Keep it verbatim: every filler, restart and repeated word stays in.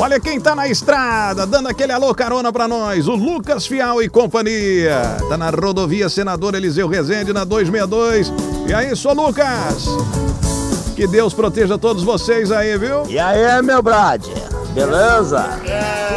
Olha quem tá na estrada, dando aquele alô carona pra nós, o Lucas Fial e companhia. Tá na rodovia Senador Eliseu Rezende, na duzentos e sessenta e dois. E aí, sou Lucas. Que Deus proteja todos vocês aí, viu? E aí, meu brother? Beleza?